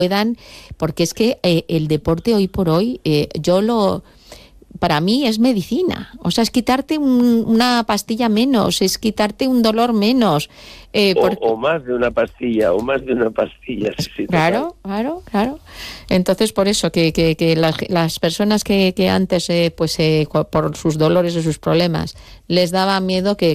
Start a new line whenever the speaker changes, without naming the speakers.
puedan, porque es que el deporte hoy por hoy, para mí es medicina, o sea, es quitarte una pastilla menos, es quitarte un dolor menos.
O más de una pastilla, sí,
claro,
total.
claro. Entonces, por eso, que las personas que antes, por sus dolores o sus problemas, les daba miedo que